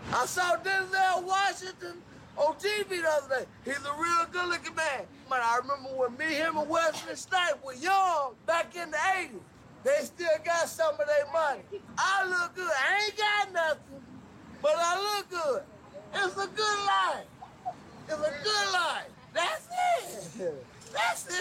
I saw Denzel Washington on TV the other day. He's a real good-looking man. Man, I remember when me, him, and Wesley Snipes were young back in the 80s. They still got some of their money. I look good. I ain't got nothing, but I look good. It's a good life. It's a good life. That's it. That's it.